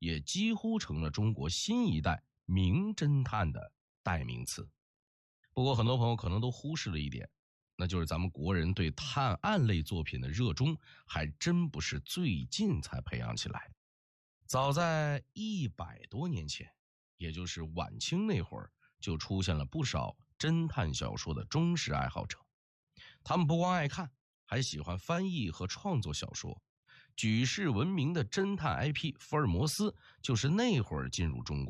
也几乎成了中国新一代名侦探的代名词。不过很多朋友可能都忽视了一点，那就是咱们国人对探案类作品的热衷还真不是最近才培养起来的。早在100多年前，也就是晚清那会儿，就出现了不少侦探小说的忠实爱好者。他们不光爱看，还喜欢翻译和创作小说。举世闻名的侦探 IP 福尔摩斯就是那会儿进入中国